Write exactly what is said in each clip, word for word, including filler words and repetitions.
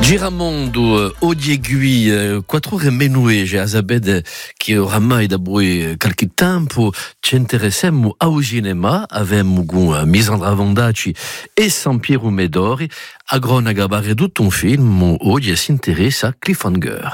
Giramondo, Odiegui, quattro remenue, j'ai azabed che oramai da voi qualche tempo ci interessemmo al cinema, avemmo con Misandra Vondaci e San Piero Medori, a grona gabare tutto un film, oggi si interessa a Cliffhanger.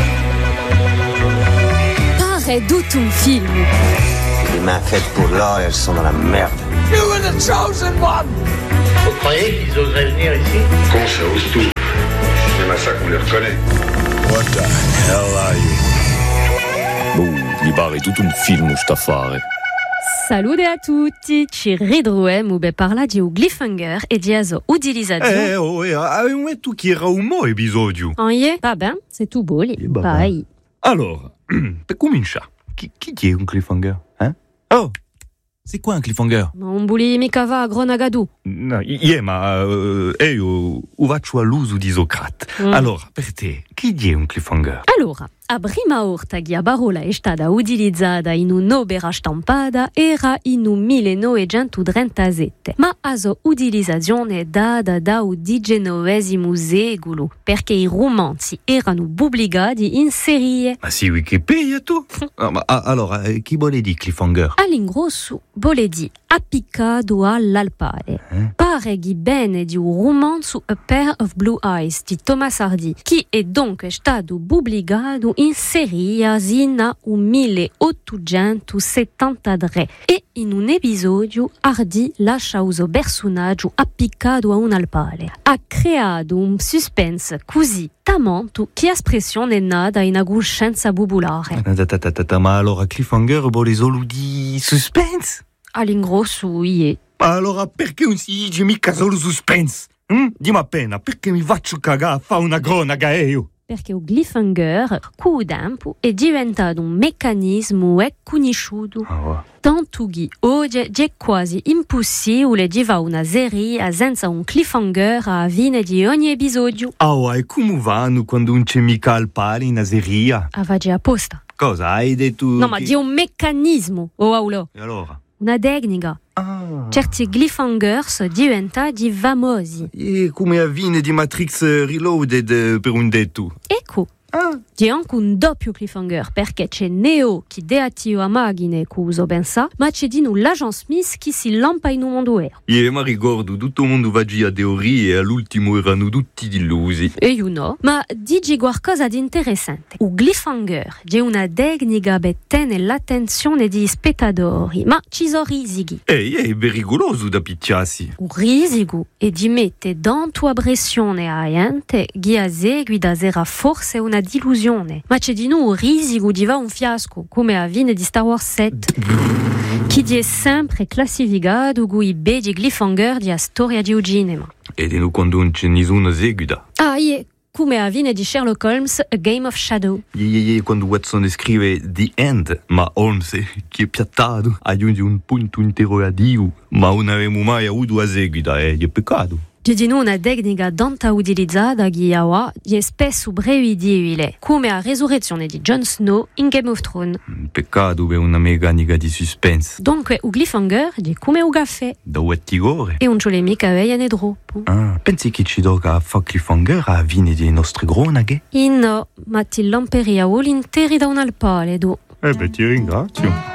Pare tutto un film. Les mains faites pour l'or, elles sont dans la merde. You were the chosen one! Vous croyez qu'ils oseraient venir ici? Con, ça ose tout. C'est ma ça qu'on les reconnaît. What the hell are you? Boh, mi pare tutto un film sta a fare. Salute a tutti, ci ridruem ube parla di un cliffhanger e di aso utilizzazione. Eh, oh, eh, avevamo tu che era un mo' episodio. Oh, yeah? Va ben, c'est tout beau, li. Bye. Allora, per cominciare, chi, chi è un cliffhanger? Eh? Oh, c'est quoi un cliffhanger? Non vouli mica va a Gronagadou. No, yeah, ma uh, io ho faccio all'uso di Socrate. Mm. Allora, per te, chi è un cliffhanger? Allora, a prima orta che a parola è stata utilizzata in un'opera stampata era in un millenovecentotrentasette, ma a sua utilizzazione è data dal diciannovesimo secolo, perché i romanzi erano pubblicati in serie. Ma sì, Wikipedia tu? no, ma, allora, chi vuole dire cliffhanger? All'ingrosso vuole dire appiccato all'alpare. Eh? Pare che bene di un romanzo A Pair of Blue Eyes di Thomas Hardy, che è dunque stato pubblicato in serie sino al milleottocentosettantatré e in un episodio Hardy lascia il suo personaggio appiccato a un alpare. Ha creato un suspense così tamanto che espressione è nata in aguscenza popolare. Ma allora cliffhanger vuole solo di suspense? All'ingrosso, yeah. Ma allora perché non si dice mica solo suspense? Hm? Dimmi appena, perché mi faccio cagare a fare una cronaca io? Perché il cliffhanger, con il tempo, è diventato un meccanismo conosciuto. Oh, wow. Tanto che oggi è quasi impossibile di fare una serie senza un cliffhanger alla fine di ogni episodio. Ah, oh, e come vanno quando non c'è mica il pari in una serie? Ah, va già apposta. Cosa hai detto? No, che... ma di un meccanismo, oh, Aulo. E allora? Una tecnica. Ah. Certi cliffhangers diventano famosi. E come avviene di Matrix Reloaded per un detto? Ecco. Ah. C'è anche un doppio cliffhanger perché c'è Neo che deattiva a macchine che uso pensa, ma c'è di noi l'agent Smith che si lampa in un mondo vero. E ma ricordo, tutto il mondo va a teorie e all'ultimo erano tutti illusi. E io no, ma dici qualcosa di interessante. Un cliffhanger è una tecnica per tenere l'attenzione degli spettatori, ma ci sono rischi. Ehi, è pericoloso da picciarsi. Un risico è di mettere dentro a pressione a gente che a seguito sarà forse una delusione. Ma c'è di noi un risico di va un fiasco, come a fine di Star Wars sette, che è sempre classificato come i bei cliffhanger di storia di cinema. E di noi quando non c'è nessuna seguita. Ah, yeah. Come a fine di Sherlock Holmes, A Game of Shadow. Yeah, yeah, yeah, quando Watson scrive The End, ma Holmes, che è piattato, aggiunge un punto interrogativo, ma non avevamo mai avuto la seguita, e eh, è peccato. C'è di noi una tecnica tanto utilizzata che è spesso prevedibile, come la resurrezione di Jon Snow in Game of Thrones. Peccato per una meccanica di suspense. Dunque, un cliffhanger è come un caffè. Da wettigore. E non ce l'è mica vegliane troppo. Ah, pensi che ci tocca fare cliffhanger a fine delle nostre cronache? E no, ma ti lamperia o l'interi da un alpale, do. Eh beh, ti ringrazio.